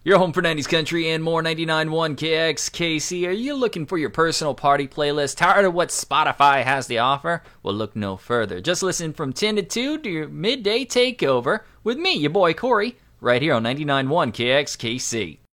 Your home for 90s country and more. 99.1 KXKC. Are you looking for your personal party playlist? Tired of what Spotify has to offer? Well, look no further. Just listen from 10 to 2 to your midday takeover with me, your boy Corey, right here on 99.1 KXKC.